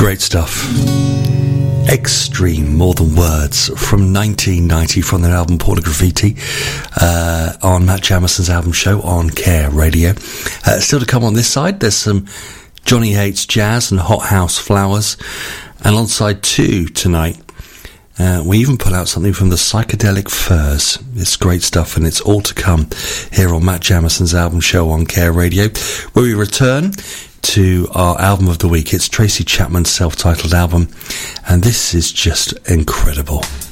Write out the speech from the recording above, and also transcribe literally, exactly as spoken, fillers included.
Great stuff. Extreme, More Than Words, from nineteen ninety, from their album Pornography, uh, on Matt Jamison's album show on Care Radio. Uh, still to come on this side, there's some Johnny Hates Jazz and Hot House Flowers. And on side two tonight, uh, we even put out something from the Psychedelic Furs. It's great stuff, and it's all to come here on Matt Jamison's album show on Care Radio, where we return to our album of the week. It's Tracy Chapman's self-titled album, and this is just incredible.